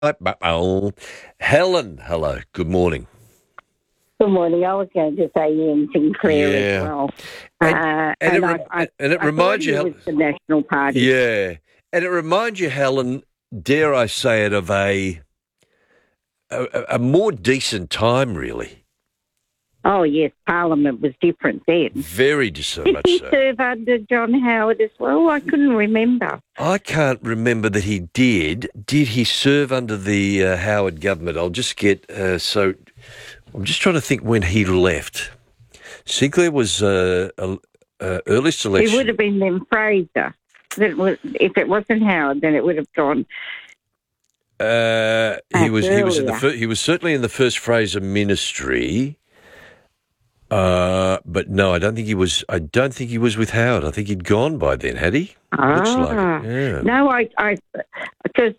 Helen, hello. Good morning. Good morning. I was going to say Ian Sinclair as Yeah, well. and and it and it I thought reminds he you, was the National Party. yeah, and it reminds you, Helen. Dare I say it, of a more decent time, really. Oh, yes, Parliament was different then. Very Did much he so. serve under John Howard as well? I couldn't remember. I can't remember that he did. Did he serve under the Howard government? I'll just get so. I'm just trying to think when he left. Sinclair was earliest election. He would have been then Fraser. If it wasn't Howard, then it would have gone. He was certainly in the first Fraser ministry. But no, I don't think he was. I don't think he was with Howard. I think he'd gone by then, had he? Looks like it. Yeah. No, because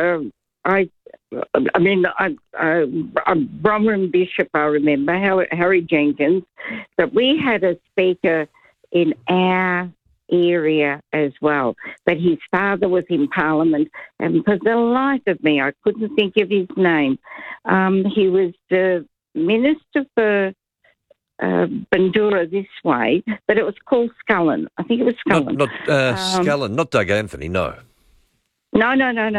Bronwyn Bishop, I remember, Harry Jenkins, but we had a speaker in our area as well. But his father was in Parliament, and for the life of me, I couldn't think of his name. He was the Minister for Bandura this way, but it was called Scullin. I think it was Scullin. Not Scullin, not Doug Anthony, no. No.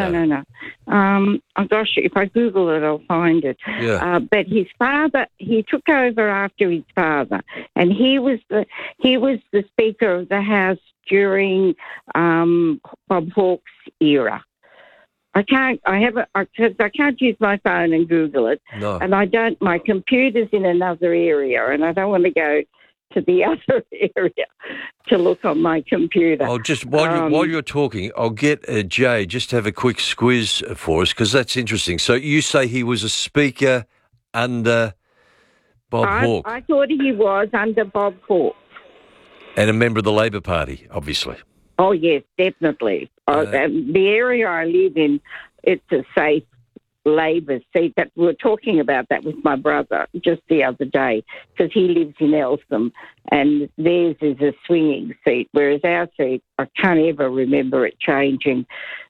Oh gosh, if I Google it, I'll find it. Yeah. But his father, he took over after his father, and he was the Speaker of the House during Bob Hawke's era. I can't use my phone and Google it. No. And my computer's in another area, and I don't want to go to the other area to look on my computer. I'll just, while you're talking, I'll get Jay just to have a quick squiz for us, because that's interesting. So you say he was a speaker under Bob Hawke? I thought he was under Bob Hawke. And a member of the Labor Party, obviously. Oh, yes, definitely. The area I live in, it's a safe Labor seat. But we were talking about that with my brother just the other day, because he lives in Eltham and theirs is a swinging seat, whereas our seat, I can't ever remember it changing,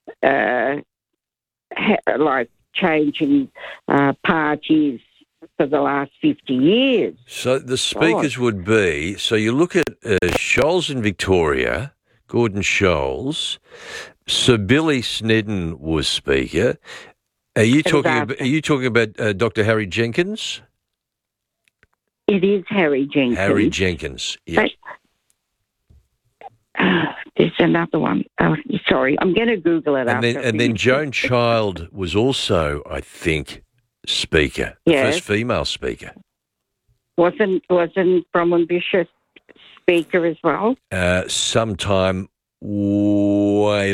parties for the last 50 years. So the speakers would be, so you look at Scholes in Victoria, Gordon Scholes, Sir Billy Snedden was speaker. Are you talking about Dr. Harry Jenkins? It is Harry Jenkins. Harry Jenkins, yes. There's another one. Oh, sorry, I'm going to Google it. And then Joan Child was also, I think, speaker. Yes. First female speaker. Wasn't Bronwyn Bishop speaker as well? Sometime way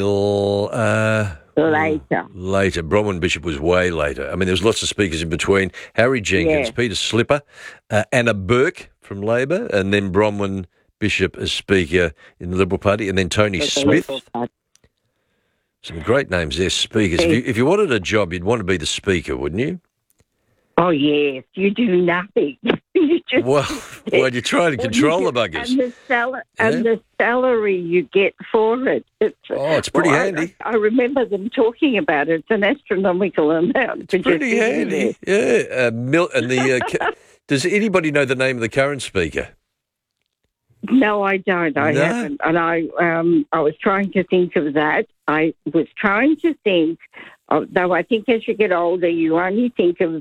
later. Bronwyn Bishop was way later. I mean, there was lots of speakers in between. Harry Jenkins, Peter Slipper, Anna Burke from Labor, and then Bronwyn Bishop as speaker in the Liberal Party, and then Tony Smith. Some great names there, speakers. If you wanted a job, you'd want to be the speaker, wouldn't you? Oh, yes. You do nothing. You just you're trying to control the buggers. And the salary you get for it. It's pretty handy. I remember them talking about it. It's an astronomical amount. It's pretty handy. Yeah. Does anybody know the name of the current speaker? No, I don't. I haven't. And I was trying to think of that. I was trying to think, though I think as you get older, you only think of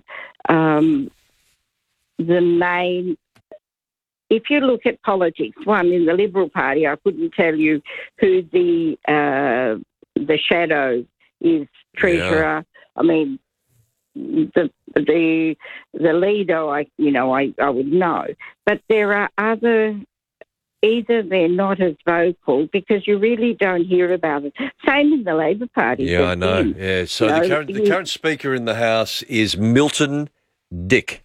the main. If you look at politics, one in the Liberal Party, I couldn't tell you who the shadow is, treasurer. Yeah. I mean, the leader. I would know, but there are other. Either they're not as vocal because you really don't hear about it. Same in the Labor Party. Yeah, I know. Yeah. So the current Speaker in the House is Milton Dick.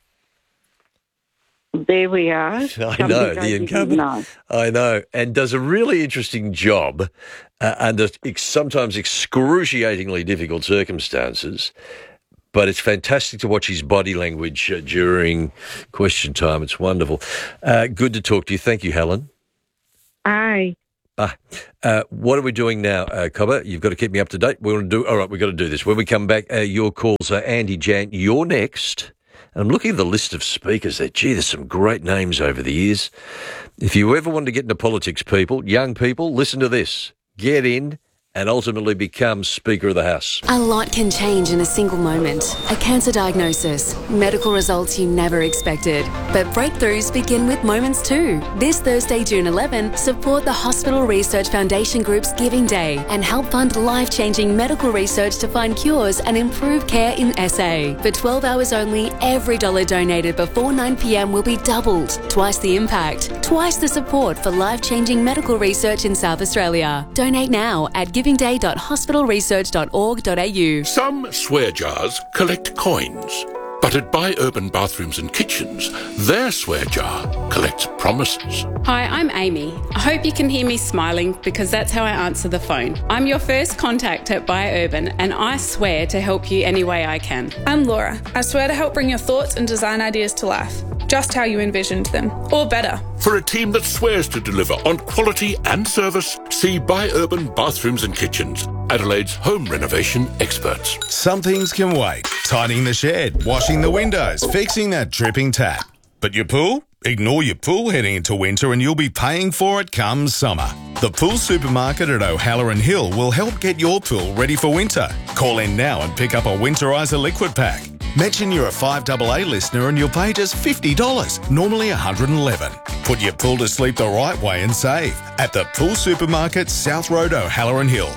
There we are. I know, the incumbent. I know, and does a really interesting job under sometimes excruciatingly difficult circumstances. But it's fantastic to watch his body language during question time. It's wonderful. Good to talk to you. Thank you, Helen. Aye. What are we doing now, Cobber? You've got to keep me up to date. We've got to do this. When we come back, your calls are Andy Jan. You're next. And I'm looking at the list of speakers there. Gee, there's some great names over the years. If you ever want to get into politics, people, young people, listen to this. Get in and ultimately become Speaker of the House. A lot can change in a single moment. A cancer diagnosis, medical results you never expected. But breakthroughs begin with moments too. This Thursday, June 11, support the Hospital Research Foundation Group's Giving Day and help fund life-changing medical research to find cures and improve care in SA. For 12 hours only, every dollar donated before 9 p.m. will be doubled. Twice the impact, twice the support for life-changing medical research in South Australia. Donate now at givingday.hospitalresearch.org.au. Some swear jars collect coins, but at Buy Urban Bathrooms and Kitchens, their swear jar collects promises. Hi, I'm Amy. I hope you can hear me smiling because that's how I answer the phone. I'm your first contact at Buy Urban and I swear to help you any way I can. I'm Laura. I swear to help bring your thoughts and design ideas to life, just how you envisioned them, or better. For a team that swears to deliver on quality and service, see Buy Urban Bathrooms and Kitchens, Adelaide's home renovation experts. Some things can wait. Tidying the shed, washing the windows, fixing that dripping tap. But your pool? Ignore your pool heading into winter and you'll be paying for it come summer. The Pool Supermarket at O'Halloran Hill will help get your pool ready for winter. Call in now and pick up a Winterizer liquid pack. Mention you're a 5AA listener and you'll pay just $50, normally $111. Put your pool to sleep the right way and save at the Pool Supermarket, South Road, O'Halloran Hill.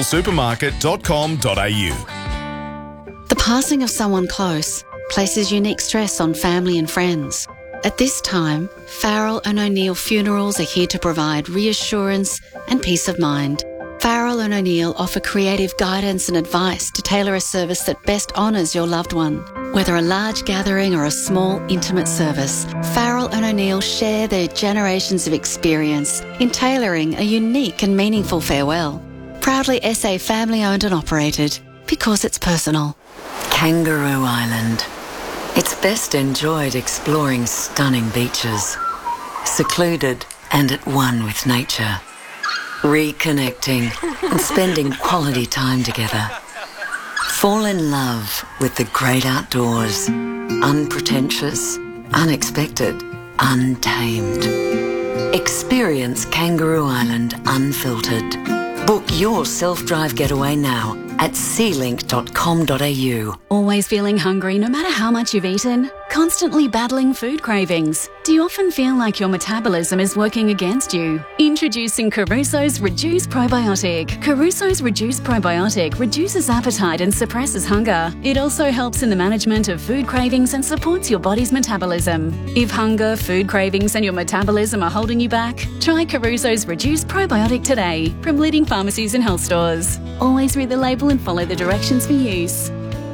poolsupermarket.com.au. The passing of someone close places unique stress on family and friends. At this time, Farrell and O'Neill Funerals are here to provide reassurance and peace of mind. Farrell and O'Neill offer creative guidance and advice to tailor a service that best honours your loved one. Whether a large gathering or a small, intimate service, Farrell and O'Neill share their generations of experience in tailoring a unique and meaningful farewell. Proudly SA family-owned and operated, because it's personal. Kangaroo Island. It's best enjoyed exploring stunning beaches, secluded and at one with nature, reconnecting and spending quality time together. Fall in love with the great outdoors, unpretentious, unexpected, untamed. Experience Kangaroo Island unfiltered. Book your self-drive getaway now at sealink.com.au. Always feeling hungry no matter how much you've eaten? Constantly battling food cravings? Do you often feel like your metabolism is working against you? Introducing Caruso's Reduce Probiotic. Caruso's Reduce Probiotic reduces appetite and suppresses hunger. It also helps in the management of food cravings and supports your body's metabolism. If hunger, food cravings and your metabolism are holding you back, try Caruso's Reduce Probiotic today from leading pharmacies and health stores. Always read the label and follow the directions for use.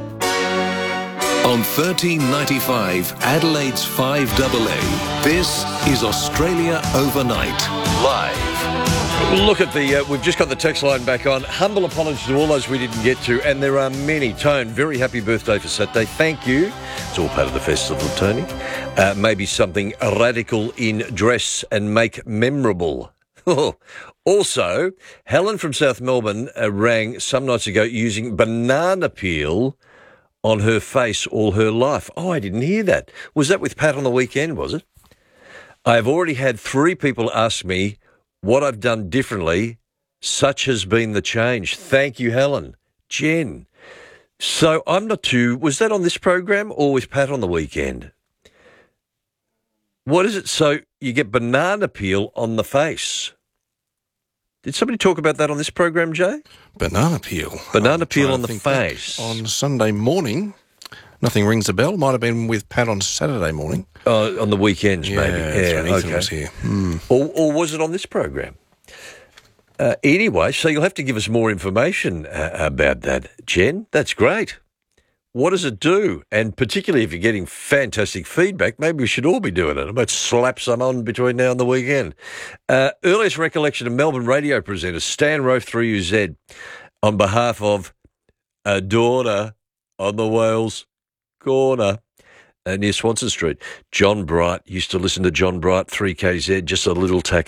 On 1395 Adelaide's 5AA, this is Australia Overnight, live. Look at the, we've just got the text line back on. Humble apologies to all those we didn't get to, and there are many. Tone, very happy birthday for Saturday. Thank you. It's all part of the festival, Tony. Maybe something radical in dress and make memorable. Also, Helen from South Melbourne rang some nights ago using banana peel on her face all her life. Oh, I didn't hear that. Was that with Pat on the weekend, was it? I've already had 3 people ask me what I've done differently. Such has been the change. Thank you, Helen. Jen. So I'm not too... Was that on this program or with Pat on the weekend? What is it? So you get banana peel on the face. Did somebody talk about that on this program, Jay? Banana peel. Banana peel on the face. On Sunday morning, nothing rings a bell. Might have been with Pat on Saturday morning. On the weekends, maybe. Yeah, okay. Was here. Or was it on this program? Anyway, so you'll have to give us more information about that, Jen. That's great. What does it do? And particularly if you're getting fantastic feedback, maybe we should all be doing it. I might slap some on between now and the weekend. Earliest recollection of Melbourne radio presenter Stan Rofe 3UZ on behalf of a daughter on the Wales corner near Swanston Street. John Bright, used to listen to John Bright, 3KZ, just a little tacker.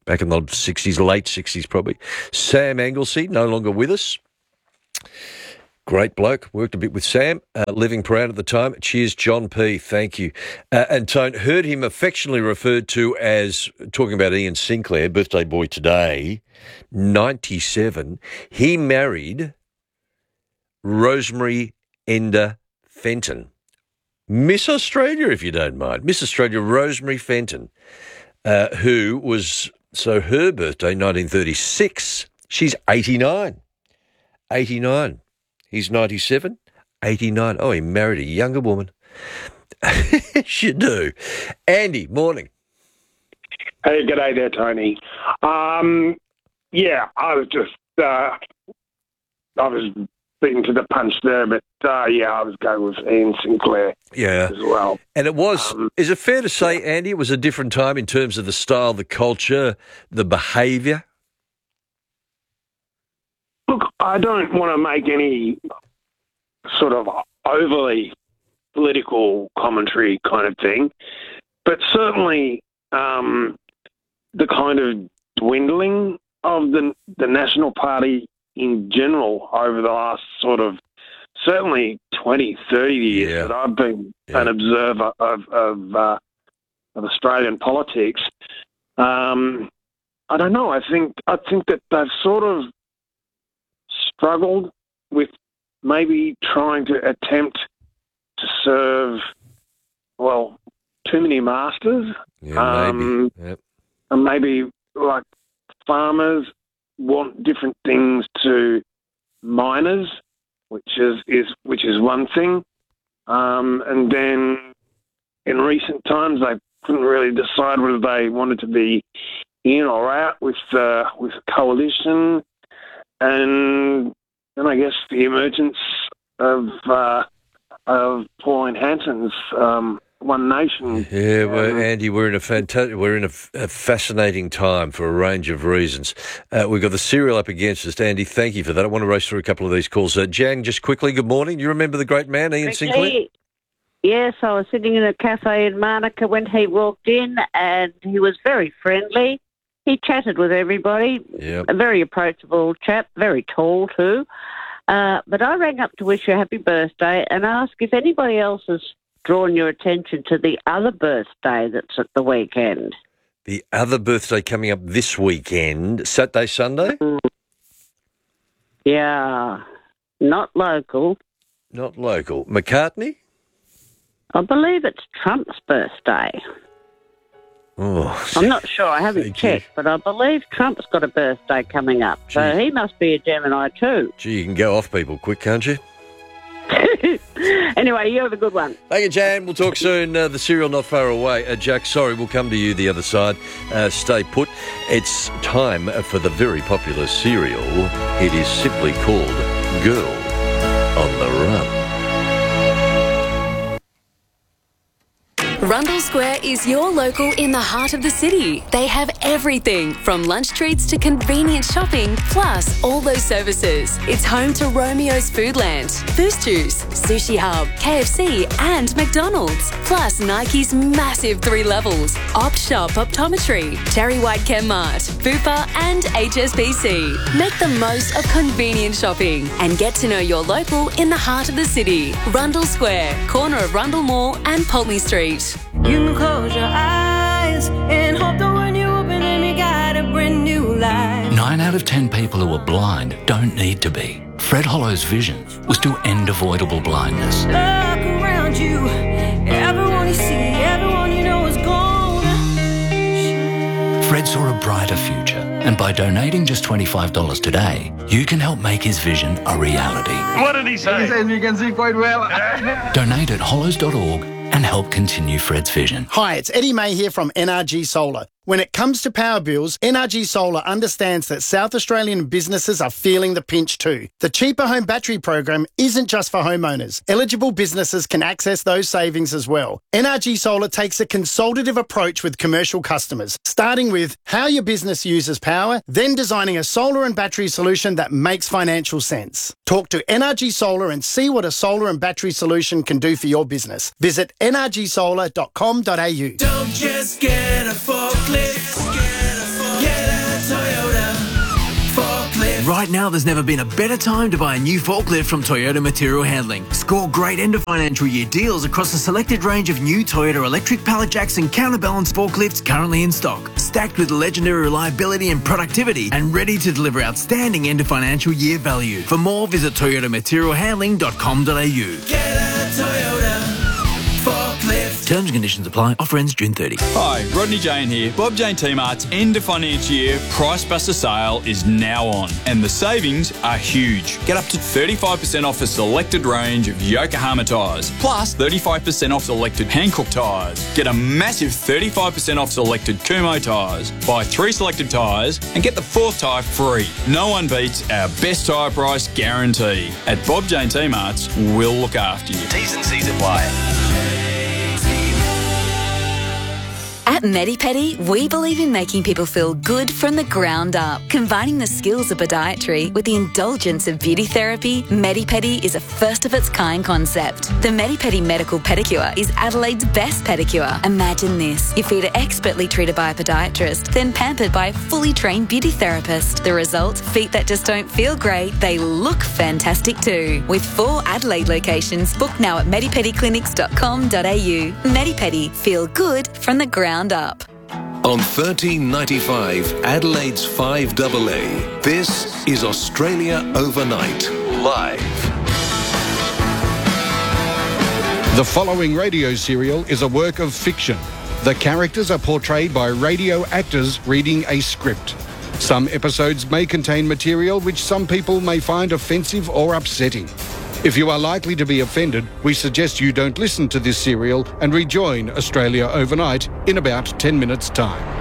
back in the 60s, late 60s probably. Sam Anglesey, no longer with us. Great bloke. Worked a bit with Sam, living proud at the time. Cheers, John P. Thank you. And Tone, heard him affectionately referred to as, talking about Ian Sinclair, birthday boy today, 97. He married Rosemary Ender Fenton. Miss Australia, if you don't mind. Miss Australia, Rosemary Fenton, who was, so her birthday, 1936. She's 89. 89. He's 97, 89. Oh, he married a younger woman. You do. Andy, morning. Hey, g'day there, Tony. Yeah, I was just, I was beaten to the punch there, but yeah, I was going with Ian Sinclair as well. And it was, is it fair to say, Andy, it was a different time in terms of the style, the culture, the behaviour? Look, I don't want to make any sort of overly political commentary kind of thing, but certainly the kind of dwindling of the National Party in general over the last sort of certainly 20, 30 years that I've been an observer of Australian politics. I don't know. I think that they've sort of struggled with maybe trying to attempt to serve, well, too many masters. Yeah, maybe. Yep. And maybe like farmers want different things to miners, which is one thing. And then in recent times, they couldn't really decide whether they wanted to be in or out with a coalition. And then I guess the emergence of Pauline Hanson's One Nation. Yeah, well, Andy, we're in a fascinating time for a range of reasons. We've got the serial up against us. Andy, thank you for that. I want to race through a couple of these calls. Jan, just quickly, good morning. Do you remember the great man, Ian Sinclair? Yes, I was sitting in a cafe in Monica when he walked in, and he was very friendly. He chatted with everybody, a very approachable chap, very tall too. But I rang up to wish you a happy birthday and ask if anybody else has drawn your attention to the other birthday that's at the weekend. The other birthday coming up this weekend, Saturday, Sunday? Yeah, not local. Not local. McCartney? I believe it's Trump's birthday. Oh, I'm not sure. I haven't checked, but I believe Trump's got a birthday coming up. Gee. So he must be a Gemini too. Gee, you can go off people quick, can't you? Anyway, you have a good one. Thank you, Jan. We'll talk soon. The serial not far away. Jack, sorry, we'll come to you the other side. Stay put. It's time for the very popular serial. It is simply called Girl on the Run. Rundle Square is your local in the heart of the city. They have everything from lunch treats to convenient shopping, plus all those services. It's home to Romeo's Foodland, Boost Juice, Sushi Hub, KFC and McDonald's, plus Nike's massive 3 levels, Opt Shop Optometry, Cherry White Chemmart, Bupa and HSBC. Make the most of convenient shopping and get to know your local in the heart of the city. Rundle Square, corner of Rundle Mall and Pulteney Street. You can close your eyes and hope that when you open them you got a brand new life. 9 out of 10 people who are blind don't need to be. Fred Hollow's vision was to end avoidable blindness. Look around you, everyone you see, everyone you know is gone. Fred saw a brighter future, and by donating just $25 today, you can help make his vision a reality. What did he say? He says you can see quite well. Donate at hollows.org and help continue Fred's vision. Hi, it's Eddie May here from NRG Solar. When it comes to power bills, NRG Solar understands that South Australian businesses are feeling the pinch too. The Cheaper Home Battery program isn't just for homeowners. Eligible businesses can access those savings as well. NRG Solar takes a consultative approach with commercial customers, starting with how your business uses power, then designing a solar and battery solution that makes financial sense. Talk to NRG Solar and see what a solar and battery solution can do for your business. Visit nrgsolar.com.au. Don't just get a forklift, get Right now, there's never been a better time to buy a new forklift from Toyota Material Handling. Score great end of financial year deals across a selected range of new Toyota electric pallet jacks and counterbalance forklifts currently in stock, stacked with legendary reliability and productivity, and ready to deliver outstanding end of financial year value. For more, visit toyotamaterialhandling.com.au. Get a Toyota forklift. Terms and conditions apply. Offer ends June 30. Hi, Rodney Jane here. Bob Jane T-Mart's end of financial year Price Buster sale is now on, and the savings are huge. Get up to 35% off a selected range of Yokohama tyres, plus 35% off selected Hankook tyres. Get a massive 35% off selected Kumho tyres. Buy 3 selected tyres and get the 4th tyre free. No one beats our best tyre price guarantee. At Bob Jane T-Mart's, we'll look after you. T's and C's apply. At MediPedi, we believe in making people feel good from the ground up. Combining the skills of podiatry with the indulgence of beauty therapy, MediPedi is a first-of-its-kind concept. The MediPedi Medical Pedicure is Adelaide's best pedicure. Imagine this. Your feet are expertly treated by a podiatrist, then pampered by a fully trained beauty therapist. The result? Feet that just don't feel great, they look fantastic too. With 4 Adelaide locations, book now at medipediclinics.com.au. MediPedi, feel good from the ground up. On 1395 Adelaide's 5AA, this is Australia Overnight, live. The following radio serial is a work of fiction. The characters are portrayed by radio actors reading a script. Some episodes may contain material which some people may find offensive or upsetting. If you are likely to be offended, we suggest you don't listen to this serial and rejoin Australia Overnight in about 10 minutes' time.